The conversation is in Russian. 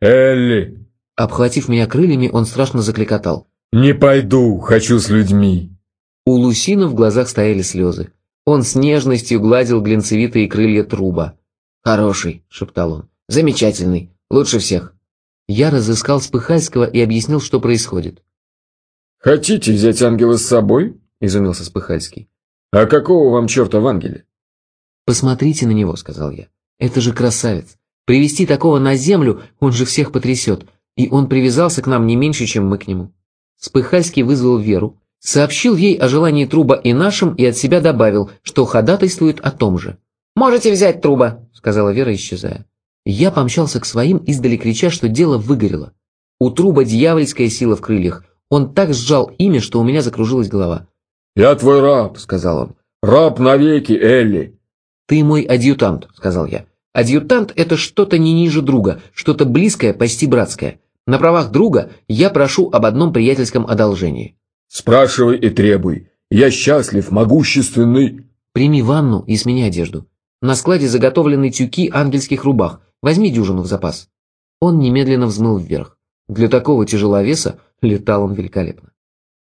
Элли!» Обхватив меня крыльями, он страшно закликотал. «Не пойду, хочу с людьми!» У Лусина в глазах стояли слезы. Он с нежностью гладил глинцевитые крылья труба. «Хороший», — шептал он, — «замечательный, лучше всех». Я разыскал Спыхальского и объяснил, что происходит. «Хотите взять ангела с собой?» – изумился Спыхальский. «А какого вам черта в ангеле?» «Посмотрите на него», — сказал я. «Это же красавец. Привести такого на землю, он же всех потрясет. И он привязался к нам не меньше, чем мы к нему». Спыхальский вызвал Веру, сообщил ей о желании Труба и нашем и от себя добавил, что ходатайствует о том же. «Можете взять Труба», — сказала Вера, исчезая. Я помчался к своим, издали крича, что дело выгорело. У Труба дьявольская сила в крыльях. Он так сжал ими, что у меня закружилась голова. «Я твой раб», — сказал он. «Раб навеки, Элли». «Ты мой адъютант», — сказал я. «Адъютант — это что-то не ниже друга, что-то близкое, почти братское. На правах друга я прошу об одном приятельском одолжении». «Спрашивай и требуй. Я счастлив, могущественный». «Прими ванну и смени одежду. На складе заготовлены тюки ангельских рубах. Возьми дюжину в запас». Он немедленно взмыл вверх. Для такого тяжеловеса летал он великолепно.